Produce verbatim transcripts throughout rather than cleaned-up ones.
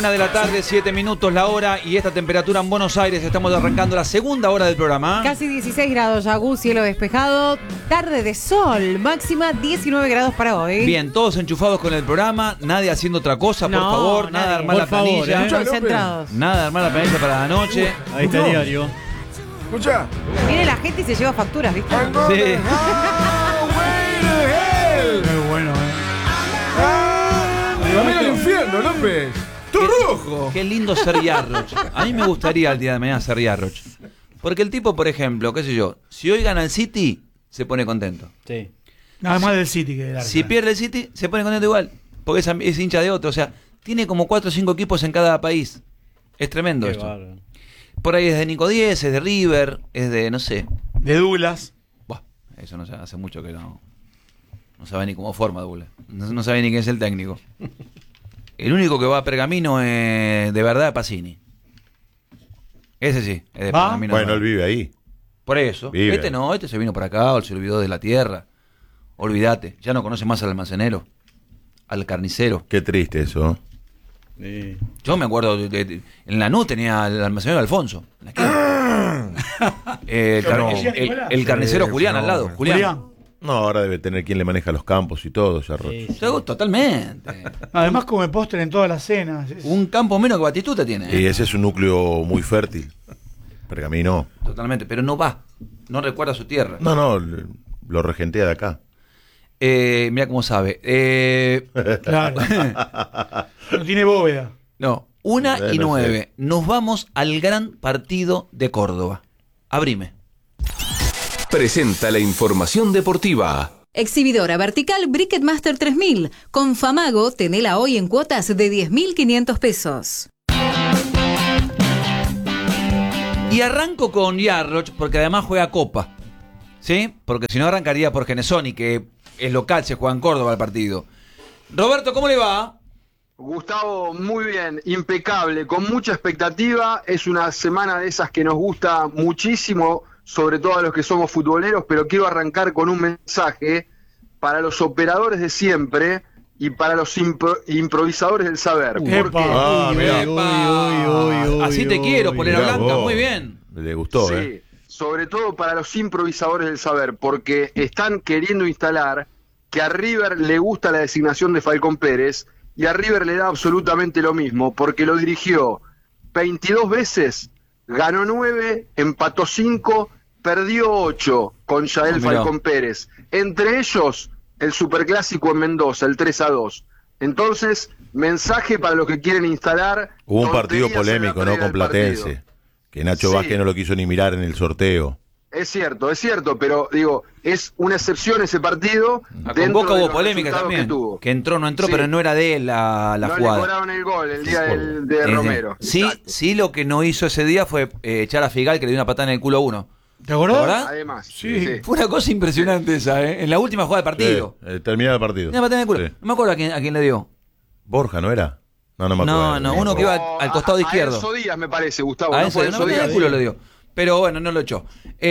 Una de la tarde, siete minutos la hora y esta temperatura en Buenos Aires. Estamos arrancando la segunda hora del programa. Casi dieciséis grados, Yagú, cielo despejado, tarde de sol, máxima diecinueve grados para hoy. Bien, todos enchufados con el programa, nadie haciendo otra cosa, por No, favor, nadie. nada de armar Por la favor, planilla. ¿eh? Concentrados. Nada de armar la planilla para la noche. Ahí está el diario. Escucha. Viene la gente y se lleva facturas, ¿viste? Sí. Muy bueno, ¿eh? Camino al infierno, López. ¡Tú rojo! Qué lindo ser Yarroch. A mí me gustaría el día de mañana ser Yarroch. Porque el tipo, por ejemplo, qué sé yo, si hoy gana el City, se pone contento. Sí. Nada más del City que del Arsenal. Si pierde el City, se pone contento igual. Porque es, es hincha de otro. O sea, tiene como cuatro o cinco equipos en cada país. Es tremendo Qué esto. bárbaro. Por ahí es de Nico Díez, es de River, es de, no sé. De Douglas. Buah, eso no sé, hace mucho que no. No sabe ni cómo forma Douglas. No, no sabe ni quién es el técnico. El único que va a Pergamino es de verdad Pacini. Ese sí, es de ¿Va? Pergamino. Bueno, él vive ahí. Por eso. Vive. Este no, este se vino por acá, o se olvidó de la tierra. Olvídate, ya no conoce más al almacenero, al carnicero. Qué triste eso. Sí. Yo me acuerdo, de, de- en la N U tenía al almacenero de Alfonso. en la esquina. Eh, el, car- No. el- el- el carnicero Sí, Julián no, al lado. bueno. Julián. Julián. No, ahora debe tener quien le maneja los campos y todo, ya. Sí, sí. Yo, Totalmente. Además come postre en todas las cenas. Es- Un campo menos que Batistuta tiene. Y ese es un núcleo muy fértil. Pergamino. Totalmente, pero no va. No recuerda su tierra. No, no, le- lo regentea de acá. Eh, mira cómo sabe. Eh, Claro. No tiene bóveda. no, una Eh, y no nueve. Nos vamos al gran partido de Córdoba. Abrime. Presenta la información deportiva. Exhibidora vertical Bricketmaster tres mil. Con Famago, tenela hoy en cuotas de diez mil quinientos pesos. Y arranco con Yarroch porque además juega Copa. ¿Sí? Porque si no arrancaría por Genesoni, que es local, se juega en Córdoba el partido. Roberto, ¿cómo le va? Gustavo, muy bien, impecable, con mucha expectativa. Es una semana de esas que nos gusta muchísimo, sobre todo a los que somos futboleros, pero quiero arrancar con un mensaje para los operadores de siempre y para los impro- improvisadores del saber. Epa. Porque Ah, Uy, mirá. uy, uy, uy, uy, Así te uy, quiero, uy. polera Mirá blanca, vos. muy bien. Le gustó, sí, ¿eh? sobre todo para los improvisadores del saber, porque están queriendo instalar que a River le gusta la designación de Falcón Pérez y a River le da absolutamente lo mismo, porque lo dirigió veintidós veces, ganó nueve, empató cinco, perdió ocho con Yael Ah, mirá. Falcón Pérez. Entre ellos, el superclásico en Mendoza, el tres a dos. Entonces, mensaje para los que quieren instalar. Hubo un partido tonterías en la polémico, ¿no? previa Con del Platense. partido. Que Nacho Sí. Vázquez no lo quiso ni mirar en el sorteo. Es cierto, es cierto, pero digo, es una excepción ese partido. Ah, Con dentro Boca de hubo los polémica resultados también. Que, tuvo. Que entró, no entró, Sí. pero no era de él la, la no jugada. le cobraron el gol el día Sí. del- de Es de- Romero. Sí, Exacto. sí, lo que no hizo ese día fue eh, echar a Figal, que le dio una patada en el culo a uno. ¿Te acordás? ¿Verdad? Además, Sí. Fue una cosa impresionante esa, ¿eh? En la última jugada del partido. Sí, eh, terminaba el partido. Una patada en el culo. Sí. No me acuerdo a quién, a quién le dio. Borja, ¿no era? No, no me acuerdo. No, no, me uno que acuerdo. iba al, al costado A- izquierdo. A Enzo Díaz, me parece, Gustavo. A ¿no ese, fue una Enzo patada en Díaz? el culo le dio. Pero bueno, no lo echó.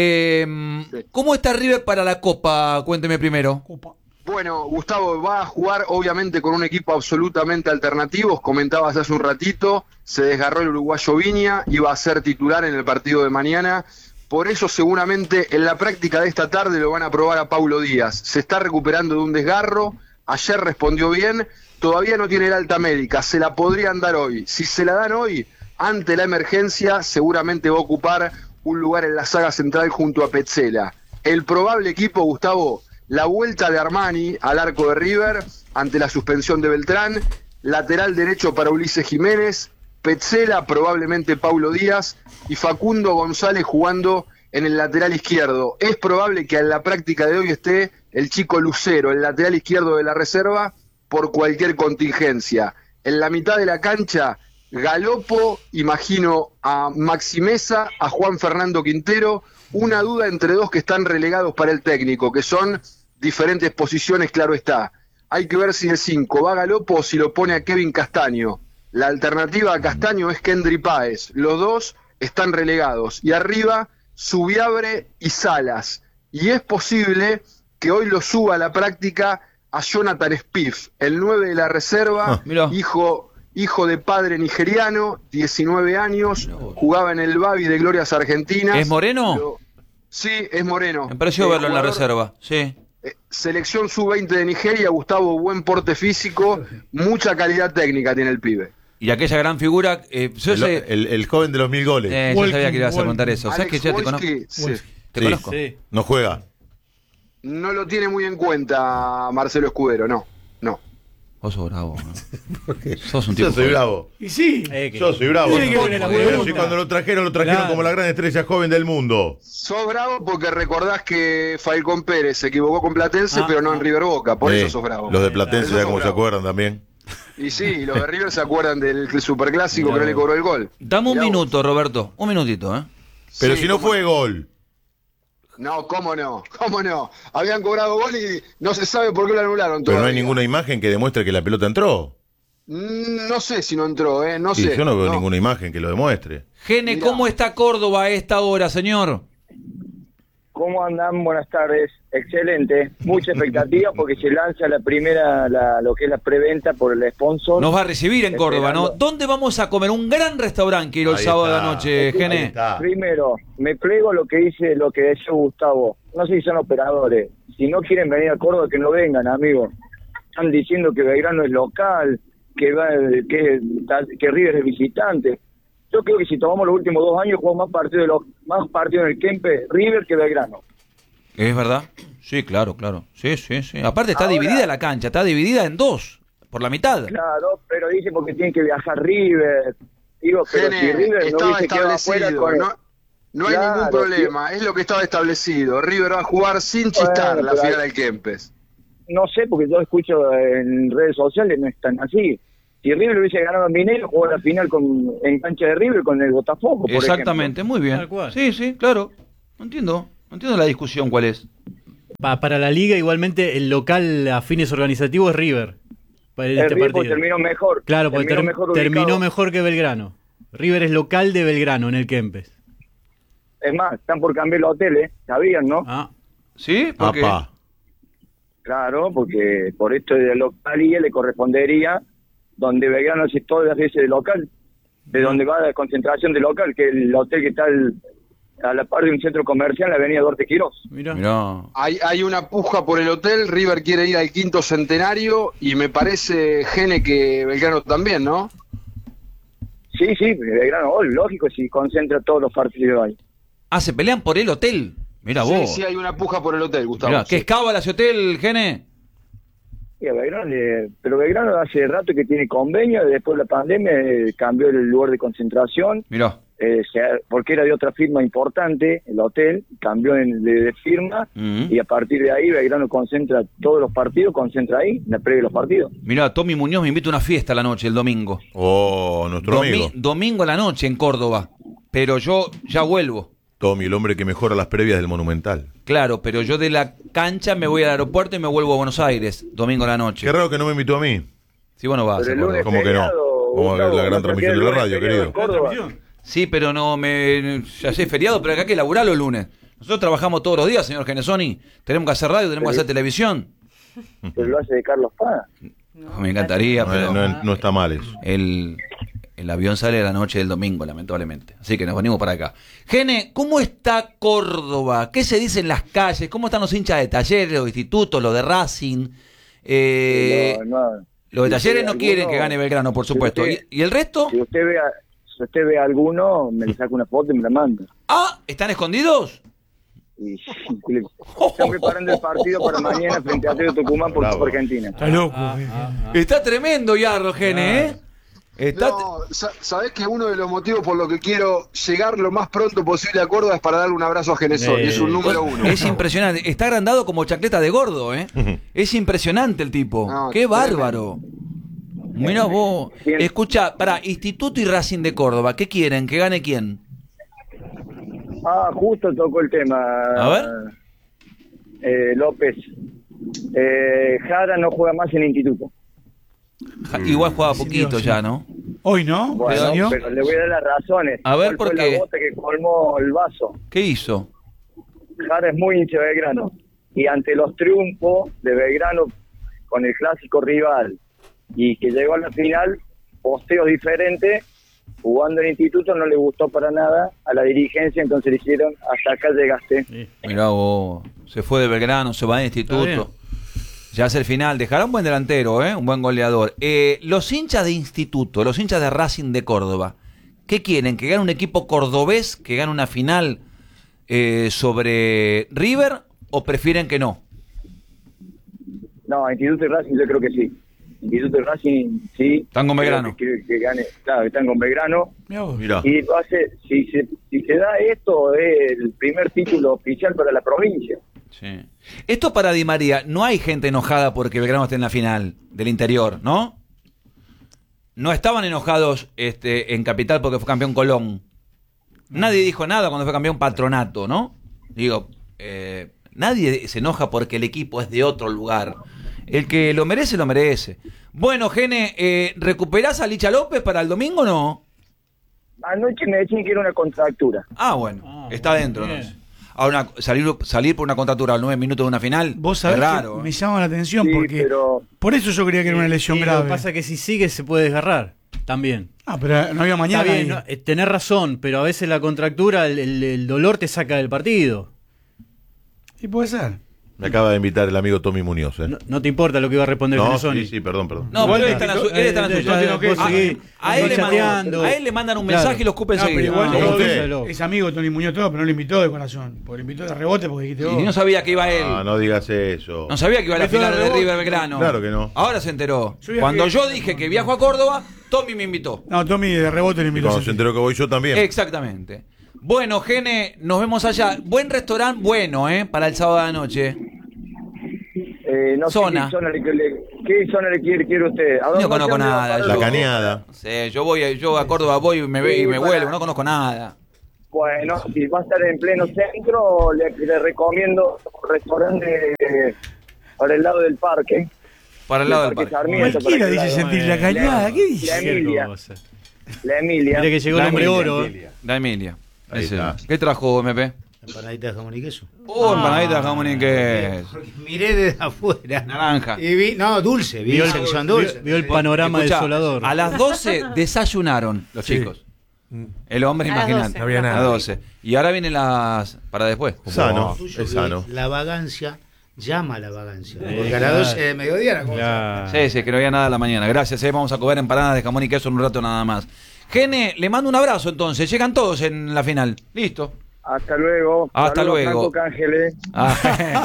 Eh, Sí. ¿Cómo está River para la Copa? Cuénteme primero. Opa. Bueno, Gustavo va a jugar obviamente con un equipo absolutamente alternativo. Comentabas hace un ratito, se desgarró el uruguayo Viña, iba a ser titular en el partido de mañana. Por eso seguramente en la práctica de esta tarde lo van a probar a Paulo Díaz. Se está recuperando de un desgarro, ayer respondió bien, todavía no tiene el alta médica, se la podrían dar hoy. Si se la dan hoy, ante la emergencia, seguramente va a ocupar un lugar en la saga central junto a Petzela. El probable equipo, Gustavo, la vuelta de Armani al arco de River ante la suspensión de Beltrán, lateral derecho para Ulises Jiménez, Petzela, probablemente Paulo Díaz y Facundo González jugando en el lateral izquierdo. Es probable que en la práctica de hoy esté el chico Lucero, el lateral izquierdo de la reserva, por cualquier contingencia. En la mitad de la cancha, Galopo, imagino a Maxi Mesa, a Juan Fernando Quintero, una duda entre dos que están relegados para el técnico, que son diferentes posiciones, claro está. Hay que ver si el cinco va a Galopo o si lo pone a Kevin Castaño. La alternativa a Castaño es Kendry Páez. Los dos están relegados. Y arriba, Subiabre y Salas. Y es posible que hoy lo suba a la práctica a Jonathan Spiff, el nueve de la reserva, Ah, mirá. hijo, hijo de padre nigeriano, diecinueve años, jugaba en el Bavi de Glorias Argentinas. ¿Es moreno? Lo- sí, es moreno. Me pareció Eh, verlo en la jugador- reserva, sí. Eh, Selección sub veinte de Nigeria, Gustavo, buen porte físico, mucha calidad técnica tiene el pibe. Y aquella gran figura, eh, yo, El, sé- el- el joven de los mil goles. eh, yo Walking, sabía que ibas a walking. contar eso. ¿Sabes que Alex yo te conozco? Wolski, sí. ¿Te Sí. conozco? Sí. No juega. No lo tiene muy en cuenta Marcelo Escudero, no, no. Vos sos bravo. ¿no? Sos un tipo. Yo soy joven. bravo. Y sí, Eh, que- Yo soy bravo. Tiene que No, ver la porque pregunta. si cuando lo trajeron, lo trajeron Claro. como la gran estrella joven del mundo. Sos bravo porque recordás que Falcón Pérez se equivocó con Platense, Ah, pero no en ah. River Boca, por Sí. eso sos bravo. Los de Platense, Por eso ya sos como se bravo. acuerdan también. Y sí, los de River se acuerdan del superclásico que no le cobró el gol. Dame un Mirá vos. minuto, Roberto. Un minutito, ¿eh? Pero Sí, si no cómo fue gol. No, cómo no, cómo no. Habían cobrado gol y no se sabe por qué lo anularon Pero no hay todavía. ninguna imagen que demuestre que la pelota entró. Mm, No sé si no entró, ¿eh? No Sí, sé. yo no veo no. ninguna imagen que lo demuestre. Gene, Mirá. ¿cómo está Córdoba a esta hora, señor? ¿Cómo andan? Buenas tardes. Excelente. Mucha expectativa porque se lanza la primera, la, lo que es la preventa por el sponsor. Nos va a recibir en Córdoba, ¿no? Esperando. ¿Dónde vamos a comer? Un gran restaurante que ir el Ahí sábado de está. la noche, Ahí Gene. está. Primero, me plego lo que dice, lo que decía Gustavo. No sé si son operadores. Si no quieren venir a Córdoba, que no vengan, amigos. Están diciendo que Belgrano es local, que va, que, que River es visitante. Yo creo que si tomamos los últimos dos años, jugamos más partidos de los, más partidos en el Kempe River que Belgrano. ¿Es verdad? Sí, claro, claro. Sí, sí, sí. Aparte está Ahora- dividida la cancha, está dividida en dos, por la mitad. Claro, pero dice porque tiene que viajar River. Digo, pero Gene, si River no estaba hubiese quedado afuera establecido, con... no, no hay Claro, ningún problema, es lo que estaba establecido. River va a jugar sin chistar Bueno, la pero- final del Kempes. No sé, porque yo escucho en redes sociales, no están así. Si River hubiese ganado a Mineiro, jugó la final con, en cancha de River con el Botafogo, por Exactamente, muy bien. Tal cual. Sí, sí, claro. No entiendo. No entiendo la discusión cuál es. Pa- para la liga, igualmente, el local a fines organizativos es River. Para ejemplo. este El River partido. terminó mejor. Claro, porque terminó ter- mejor terminó ubicado. mejor que Belgrano. River es local de Belgrano en el Kempes. Es más, están por cambiar el hotel, ¿eh? ¿Sabían, no? Ah, ¿Sí? ¿Por qué? Apá. Claro, porque por esto de localía le correspondería donde Belgrano hace todas las veces de local, de donde va la concentración de local, que es el hotel que está al- a la par de un centro comercial en la avenida Duarte Quirós. mirá. Mirá. Hay, hay una puja por el hotel, River quiere ir al quinto centenario y me parece, Gene, que Belgrano también, ¿no? Sí, sí, Belgrano, oh, lógico, si concentra todos los partidos ahí. Ah, se pelean por el hotel. Mira Sí, vos. sí, hay una puja por el hotel, Gustavo. Mirá, sí. ¿qué es cábala ese hotel, Gene? Sí, a Belgrano le- pero Belgrano hace rato que tiene convenio, después de la pandemia eh, cambió el lugar de concentración, Mirá. eh, se- porque era de otra firma importante, el hotel, cambió en- de, de firma, Mm. y a partir de ahí Belgrano concentra todos los partidos, concentra ahí, en la previa de los partidos. Mirá, Tommy Muñoz me invita a una fiesta a la noche, el domingo. Oh, nuestro Domi- amigo. Domingo a la noche en Córdoba. Pero yo ya vuelvo. Tommy, el hombre que mejora las previas del Monumental. Claro, pero yo de la cancha me voy al aeropuerto y me vuelvo a Buenos Aires, domingo a la noche. Qué raro que no me invitó a mí. Sí, bueno, vas. Pero el Córdoba. lunes ¿Cómo que no? feriado, Vamos a ver la gran ¿no? transmisión Porque de la el radio, lunes feriado querido. en Córdoba. Sí, pero no me... Ya sé, feriado, pero acá hay que laburar los lunes. Nosotros trabajamos todos los días, señor Genesoni. Tenemos que hacer radio, tenemos que hacer televisión. Pero lo hace de Carlos Paz. Me encantaría, No, pero... no- no está mal eso. El, el avión sale la noche del domingo, lamentablemente. Así que nos venimos para acá. Gene, ¿cómo está Córdoba? ¿Qué se dice en las calles? ¿Cómo están los hinchas de Talleres, los institutos, los de Racing? Eh, No, no. los de Si Talleres usted no quieren alguno- que gane Belgrano, por si supuesto. usted- ¿Y, y el resto? Si usted ve a, si usted ve a alguno, me le saca una foto y me la manda. Ah, ¿están escondidos? Y le- están preparando el partido para mañana frente a Atlético Tucumán por Bravo. Copa Argentina. Está loco. Ah, eh. ah, ah. Está tremendo, Yarro, Gene, ¿eh? Está... No, sa- sabés que uno de los motivos por los que quiero llegar lo más pronto posible a Córdoba es para darle un abrazo a Genesoni, Eh, es un número uno. Es impresionante. Está agrandado como chacleta de gordo, ¿eh? Es impresionante el tipo. No, Qué tremendo. bárbaro. Mira vos. Bien. Escucha, para Instituto y Racing de Córdoba, ¿qué quieren? ¿Que gane quién? Ah, justo tocó el tema. A ver. Eh, López. Eh, Jara no juega más en el instituto. Ja- Igual jugaba Sí, poquito sí. ya, ¿no? Hoy no, Bueno, ¿Año? pero le voy a dar las razones. A ver, ¿Cuál ¿por fue qué? la gota que colmó el vaso? ¿Qué hizo? Jara es muy hincha de Belgrano. Y ante los triunfos de Belgrano con el clásico rival y que llegó a la final, posteos diferentes, jugando en instituto no le gustó para nada a la dirigencia, entonces le hicieron hasta acá llegaste. Sí. Mirá vos, se fue de Belgrano, se va de Está instituto. bien. Ya hace el final, dejará un buen delantero, ¿eh? Un buen goleador. Eh, los hinchas de instituto, los hinchas de Racing de Córdoba, ¿qué quieren? ¿Que gane un equipo cordobés, que gane una final eh, sobre River, o prefieren que no? No, Instituto y Racing yo creo que sí. Instituto y Racing sí. Están con Creo Belgrano. Que, que, que gane, claro, están con Belgrano. Mirá vos. Mirá. Y va a ser, si, se, si se da esto, es el primer título oficial para la provincia. Sí. Esto para Di María, no hay gente enojada porque Belgrano esté en la final del interior, ¿no? No estaban enojados este, en Capital porque fue campeón Colón. Nadie dijo nada cuando fue campeón Patronato, ¿no? Digo, eh, nadie se enoja porque el equipo es de otro lugar. El que lo merece, lo merece. Bueno, Gene, eh, ¿recuperás a Licha López para el domingo o no? Anoche me decían que era una contractura. Ah, bueno, Ah, está dentro. bien. Entonces. Ahora, salir, salir por una contractura a los nueve minutos de una final, Vos sabés es raro. que ¿eh? me llama la atención Sí, porque pero por eso yo creía que era una lesión Y Lo grave. que pasa es que si sigue se puede desgarrar también. Ah, pero no había mañana. Está bien, ahí. no, eh, tenés razón, pero a veces la contractura, el, el- el dolor te saca del partido. Y puede ser. Me acaba de invitar el amigo Tommy Muñoz. ¿eh? No, no te importa lo que iba a responder No, Genesoni. sí, sí, perdón, perdón. No, Igual pero él te- está en la su- él está en la eh, suya. eh, no tiene vos que- seguís- A él, seguís le mandan, chateando. a él le mandan un Claro. mensaje y lo escupen No, pero enseguida. igual Ah, como no, usted. díselo. es amigo de Tony Muñoz todo, pero no lo invitó de corazón. Porque lo invitó de rebote porque dijiste vos. Y no sabía que iba él. No, no digas eso. No sabía que iba a la Invitó final de de rebote. River Belgrano. Claro que no. Ahora se enteró. Yo viajé- Cuando yo dije que viajo a Córdoba, Tommy me invitó. No, Tommy de rebote lo Y invitó. cuando sí. se enteró que voy yo también. Exactamente. Bueno, Gene, nos vemos allá. Buen restaurante, bueno, ¿eh? Para el sábado de la noche. eh, no Zona. sé qué zona le, le- qué zona le quiere, quiere usted. ¿A dónde No conozco dónde va nada, a parar? La yo- cañada. Sí, yo voy, yo a Córdoba voy y me, ve- y me Sí, vuelvo, para- no conozco nada. Bueno, si va a estar en pleno centro, le, le recomiendo un restaurante eh, por el lado del parque. Para el lado del Parque parque. Sarmiento, Cualquiera para dice aquel lado. sentir la cañada. ¿Qué La dice? Emilia. cosa. La Emilia. Mira que llegó el La hombre Emilia, oro. eh. La Emilia. Ahí Ese. está. ¿Qué trajo M P? Empanadita de jamón y queso. Oh, empanadita de jamón y queso. Porque miré desde afuera. Naranja. Y vi, no, dulce, vi Vio que el, son vio- dulces. vio el panorama Escuchá, desolador. A las doce desayunaron los Sí. chicos. El hombre, A las imagínate. doce. No había nada. A las doce. Y ahora vienen las. Para después. Sano, Suyo es que sano. La vagancia llama a la vagancia. Sí, Porque a las claro. doce de mediodía era como. Claro. Sí, sí, que no había nada a la mañana. Gracias, eh. Vamos a comer empanadas de jamón y queso en un rato nada más. Gene, le mando un abrazo entonces. Llegan todos en la final. Listo. Hasta luego. Hasta Saludos, luego. Franco Cángeles. Ah,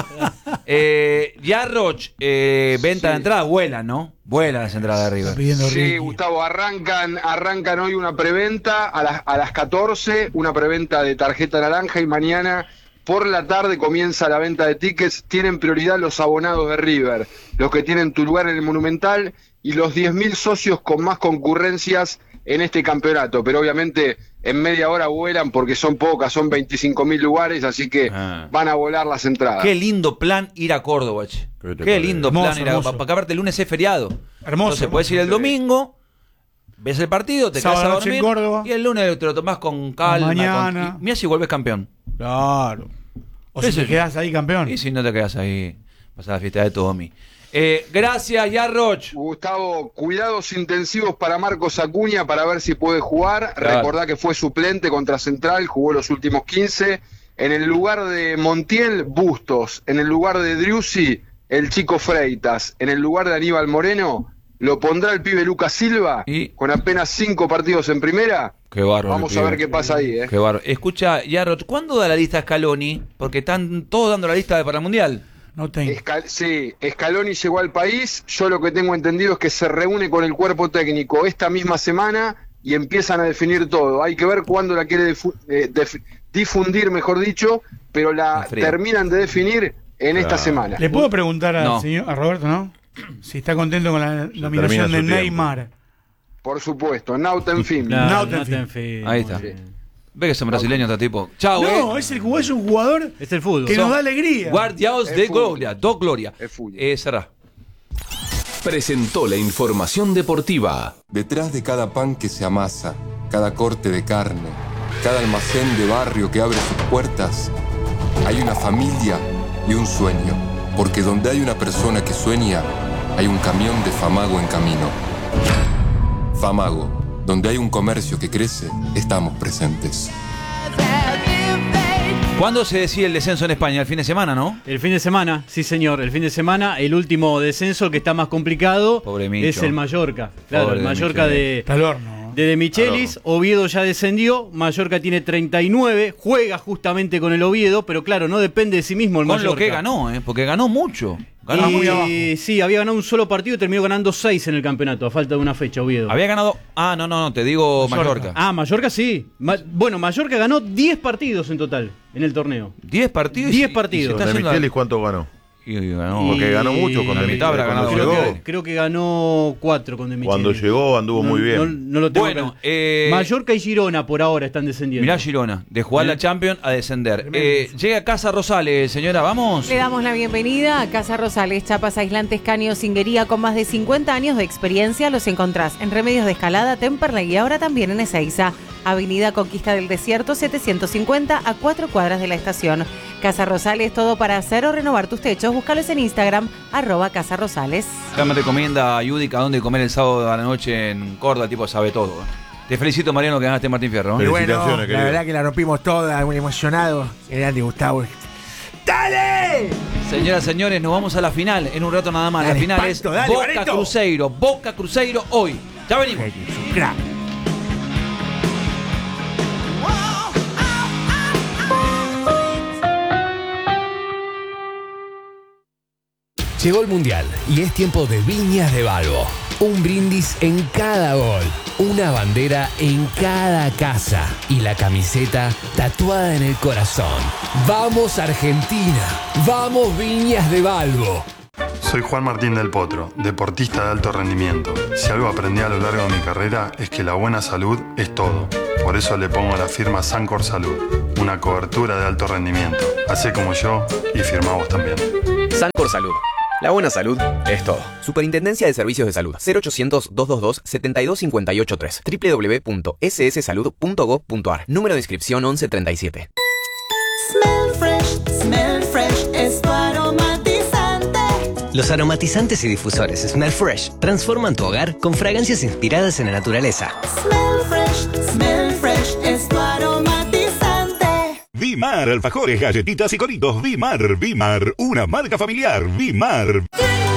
eh, ya Roch, eh, venta de entrada, vuelan, ¿no? Vuelan las entradas de Está River. pidiendo Sí, Ricky. Gustavo, arrancan, arrancan hoy una preventa a las, a las catorce, una preventa de tarjeta naranja y mañana por la tarde comienza la venta de tickets. Tienen prioridad los abonados de River, los que tienen tu lugar en el Monumental y los diez mil socios con más concurrencias en este campeonato. Pero obviamente en media hora vuelan porque son pocas, son veinticinco mil lugares, así que Ah. van a volar las entradas. Qué lindo plan ir a Córdoba, che. ¿Qué te Qué parece? lindo Hermoso, plan ir a hermoso. Córdoba. Para aparte el lunes es feriado. Hermoso, Entonces puedes ir hermoso. el domingo, ves el partido, te Sábado quedas a noche en dormir Córdoba. y el lunes te lo tomás con calma. Mañana. Con, y mirá si vuelves campeón. Claro. O si Ese- te quedás ahí campeón. Y si no te quedas ahí, pasar la fiesta de Tommy. Eh, gracias, Yarroch. Gustavo, cuidados intensivos para Marcos Acuña para ver si puede jugar. Claro. Recordá que fue suplente contra Central, jugó los últimos quince. En el lugar de Montiel, Bustos. En el lugar de Driussi, el chico Freitas. En el lugar de Aníbal Moreno, lo pondrá el pibe Lucas Silva, Y- con apenas cinco partidos en primera. Qué bárbaro. Vamos el a pibe. ver qué pasa ahí, ¿eh? Qué bárbaro. Escucha, Yarroch, ¿cuándo da la lista Scaloni? Porque están todos dando la lista para el Mundial. No tengo. Escal- sí, Scaloni llegó al país. Yo lo que tengo entendido es que se reúne con el cuerpo técnico esta misma semana y empiezan a definir todo. Hay que ver cuándo la quiere difu- eh, def- difundir, mejor dicho, pero la En frío. terminan de definir en esta Claro. semana. ¿Le puedo preguntar al No. señor, a Roberto, no? Si está contento con la nominación de termina su tiempo. Neymar. Por supuesto, Nauta en fin. Claro, Nautenfield. Nautenfield. Ahí está. Muy bien. Ve que son brasileños este tipo. Chau, No, eh. es el jugador, es un jugador Es el fútbol. que Son nos da alegría. Guardiaos Es de fútbol. Gloria, do Gloria. Es fútbol. Eh, cerrá. Presentó la información deportiva. Detrás de cada pan que se amasa, cada corte de carne, cada almacén de barrio que abre sus puertas, hay una familia y un sueño. Porque donde hay una persona que sueña, hay un camión de Famago en camino. Famago, donde hay un comercio que crece, estamos presentes. ¿Cuándo se decide el descenso en España? El fin de semana, ¿no? El fin de semana, sí señor, el fin de semana, el último descenso que está más complicado Pobre Micho. es el Mallorca. Claro, Pobre el de Mallorca Michelis. de, Está al horno. de De Michelis, Oviedo ya descendió, Mallorca tiene treinta y nueve, juega justamente con el Oviedo, pero claro, no depende de sí mismo el Con Mallorca. lo que ganó, ¿eh? Porque ganó mucho. Ganó Y, muy abajo. sí, había ganado un solo partido y terminó ganando seis en el campeonato, a falta de una fecha, Oviedo. Había ganado. Ah, no, no, no, te digo Mallorca. Ah, Mallorca sí. Ma- bueno, Mallorca ganó diez partidos en total en el torneo. diez partidos. diez y- partidos. y se está ¿De yendo a- Michelis cuánto ganó? y- y ganó. Porque ganó mucho con la De mitad habrá Michelis. ganado. Cuando Creo llegó, que, creo que ganó cuatro con De Michelis. cuando llegó anduvo No- muy bien. No, no lo tengo Bueno, acá. eh, Mallorca y Girona por ahora están descendiendo. Mirá Girona, de jugar ¿Eh? la Champions a descender. Eh, llega Casa Rosales, señora, vamos. Le damos la bienvenida a Casa Rosales, chapas aislantes, caños, cinguería, con más de cincuenta años de experiencia. Los encontrás en Remedios de Escalada, Temperley y ahora también en Ezeiza. Avenida Conquista del Desierto, setecientos cincuenta, a cuatro cuadras de la estación. Casa Rosales, todo para hacer o renovar tus techos. Búscalos en Instagram, arroba Casa Rosales. Acá me recomienda Yudica dónde comer el sábado a la noche en Córdoba, tipo sabe todo. Te felicito, Mariano, que ganaste Martín Fierro. Y bueno, Felicitaciones, la querido. verdad que la rompimos toda, muy emocionado. Grande, Gustavo. ¡Dale! Señoras, señores, nos vamos a la final en un rato nada más. Dale, la final Espanto, es dale, Boca Barreto. Cruzeiro. Boca Cruzeiro hoy. Ya venimos. Es un crack. Llegó el Mundial y es tiempo de Viñas de Balbo. Un brindis en cada gol, una bandera en cada casa y la camiseta tatuada en el corazón. ¡Vamos Argentina! ¡Vamos Viñas de Balbo! Soy Juan Martín del Potro, deportista de alto rendimiento. Si algo aprendí a lo largo de mi carrera es que la buena salud es todo. Por eso le pongo a la firma Sancor Salud, una cobertura de alto rendimiento. Hacé como yo y firma vos también. Sancor Salud. La buena salud es todo. Superintendencia de Servicios de Salud. cero ochocientos, doscientos veintidós, setenta y dos cincuenta y ocho tres. doble u doble u doble u punto ese ese salud punto gob punto a r. Número de inscripción once treinta y siete. Smell fresh, smell fresh es tu aromatizante. Los aromatizantes y difusores Smell Fresh transforman tu hogar con fragancias inspiradas en la naturaleza. Smell fresh, smell fresh es tu aromatizante. Vimar, alfajores, galletitas y coritos. Vimar, Vimar, una marca familiar. Vimar.